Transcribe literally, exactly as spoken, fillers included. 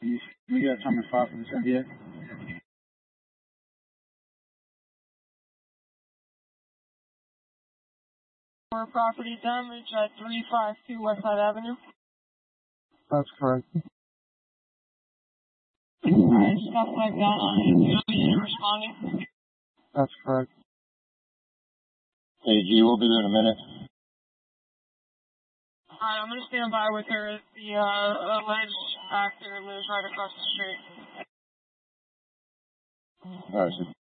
We got time and five for this idea. For property damage at three five two Westside Avenue. That's correct. Alright, stuff like that on it. Responding. That's correct. Hey, G, we'll be there in a minute. Alright, I'm gonna stand by with her. The uh, alleged actor lives right across the street. Alright, so